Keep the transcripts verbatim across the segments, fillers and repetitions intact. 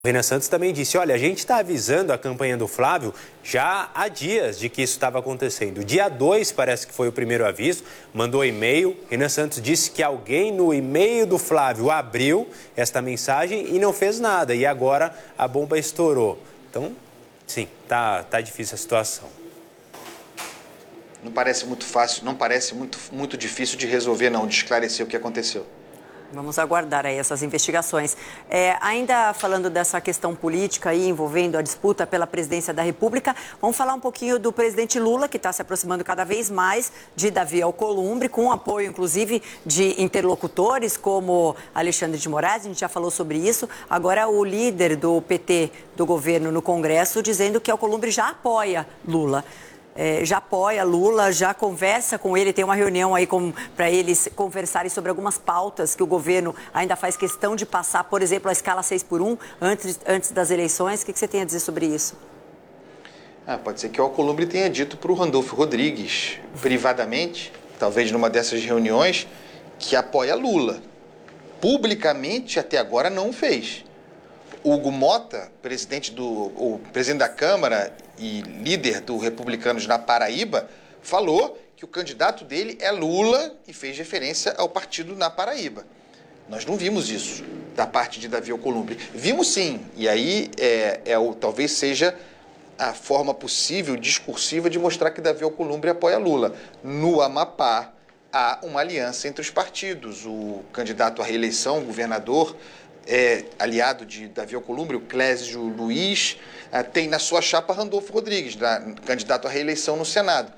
Renan Santos também disse, olha, a gente está avisando a campanha do Flávio já há dias de que isso estava acontecendo. Dia dois parece que foi o primeiro aviso, mandou e-mail. Renan Santos disse que alguém no e-mail do Flávio abriu esta mensagem e não fez nada. E agora a bomba estourou. Então, sim, tá, tá difícil a situação. Não parece muito fácil, não parece muito, muito difícil de resolver, não, de esclarecer o que aconteceu. Vamos aguardar aí essas investigações. É, ainda falando dessa questão política aí, envolvendo a disputa pela presidência da República, vamos falar um pouquinho do presidente Lula, que está se aproximando cada vez mais de Davi Alcolumbre, com apoio, inclusive, de interlocutores como Alexandre de Moraes, a gente já falou sobre isso. Agora, o líder do P T do governo no Congresso dizendo que Alcolumbre já apoia Lula. É, já apoia Lula, já conversa com ele, tem uma reunião aí para eles conversarem sobre algumas pautas que o governo ainda faz questão de passar, por exemplo, a escala seis por um antes, antes das eleições. O que, que você tem a dizer sobre isso? Ah, pode ser que o Alcolumbre tenha dito para o Randolfo Rodrigues, privadamente, talvez numa dessas reuniões, que apoia Lula. Publicamente, até agora, não o fez. Hugo Mota, presidente, do, o presidente da Câmara e líder do Republicanos na Paraíba, falou que o candidato dele é Lula e fez referência ao partido na Paraíba. Nós não vimos isso da parte de Davi Alcolumbre. Vimos sim, e aí é, é o, talvez seja a forma possível, discursiva, de mostrar que Davi Alcolumbre apoia Lula. No Amapá, há uma aliança entre os partidos. O candidato à reeleição, o governador, É, aliado de Davi Alcolumbre, o Clésio Luiz, é, tem na sua chapa Randolfo Rodrigues, da, candidato à reeleição no Senado.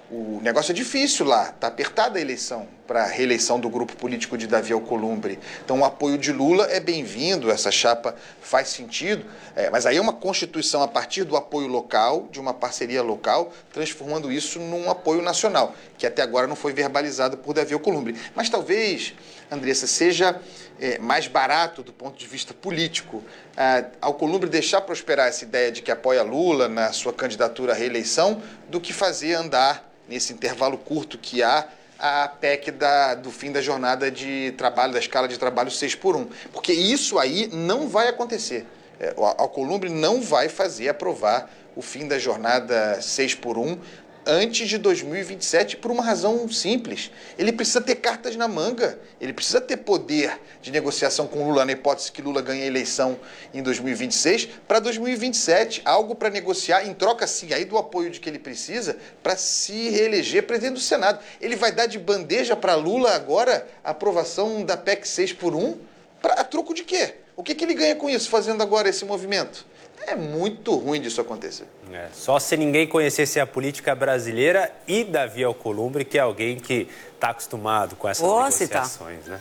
O negócio é difícil lá, está apertada a eleição para a reeleição do grupo político de Davi Alcolumbre. Então o apoio de Lula é bem-vindo, essa chapa faz sentido, é, mas aí é uma constituição a partir do apoio local, de uma parceria local, transformando isso num apoio nacional, que até agora não foi verbalizado por Davi Alcolumbre. Mas talvez, Andressa, seja é, mais barato do ponto de vista político é, Alcolumbre deixar prosperar essa ideia de que apoia Lula na sua candidatura à reeleição do que fazer andar nesse intervalo curto que há a P E C da, do fim da jornada de trabalho, da escala de trabalho seis por um. Porque isso aí não vai acontecer. É, o Alcolumbre não vai fazer aprovar o fim da jornada seis por um antes de dois mil e vinte e sete, por uma razão simples. Ele precisa ter cartas na manga, ele precisa ter poder de negociação com Lula, na hipótese que Lula ganhe a eleição em dois mil e vinte e seis, para dois mil e vinte e sete, algo para negociar, em troca, sim, aí do apoio de que ele precisa, para se reeleger presidente do Senado. Ele vai dar de bandeja para Lula agora a aprovação da P E C seis por um? Pra, a troco de quê? O que, que ele ganha com isso, fazendo agora esse movimento? É muito ruim disso acontecer. É, só se ninguém conhecesse a política brasileira e Davi Alcolumbre, que é alguém que está acostumado com essas oh, negociações, tá. né?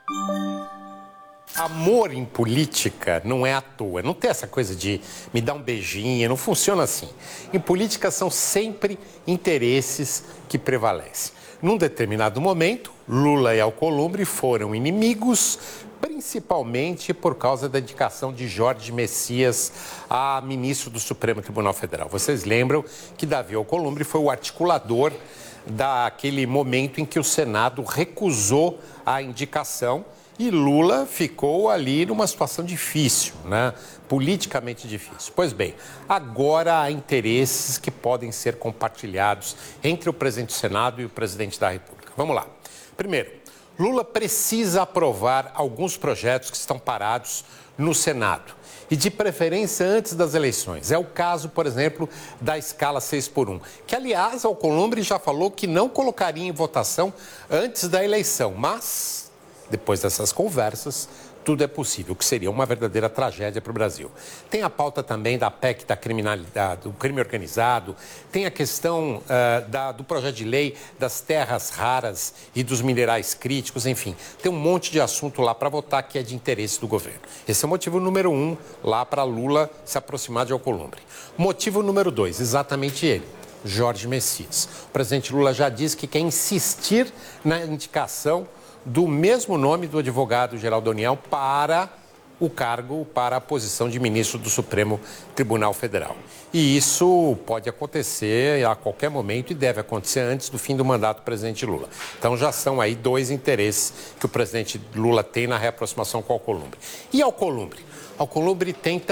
Amor em política não é à toa. Não tem essa coisa de me dar um beijinho, não funciona assim. Em política são sempre interesses que prevalecem. Num determinado momento, Lula e Alcolumbre foram inimigos, principalmente por causa da indicação de Jorge Messias a ministro do Supremo Tribunal Federal. Vocês lembram que Davi Alcolumbre foi o articulador daquele momento em que o Senado recusou a indicação e Lula ficou ali numa situação difícil, né? Politicamente difícil. Pois bem, agora há interesses que podem ser compartilhados entre o presidente do Senado e o presidente da República. Vamos lá. Primeiro, Lula precisa aprovar alguns projetos que estão parados no Senado e, de preferência, antes das eleições. É o caso, por exemplo, da escala seis por um, que, aliás, Alcolumbre já falou que não colocaria em votação antes da eleição, mas, depois dessas conversas, tudo é possível, o que seria uma verdadeira tragédia para o Brasil. Tem a pauta também da P E C da criminalidade, do crime organizado, tem a questão uh, da, do projeto de lei das terras raras e dos minerais críticos, enfim. Tem um monte de assunto lá para votar que é de interesse do governo. Esse é o motivo número um lá para Lula se aproximar de Alcolumbre. Motivo número dois, exatamente ele. Jorge Messias. O presidente Lula já disse que quer insistir na indicação do mesmo nome do advogado-geral da União para o cargo, para a posição de ministro do Supremo Tribunal Federal. E isso pode acontecer a qualquer momento e deve acontecer antes do fim do mandato do presidente Lula. Então já são aí dois interesses que o presidente Lula tem na reaproximação com o Alcolumbre. E Alcolumbre? Alcolumbre tem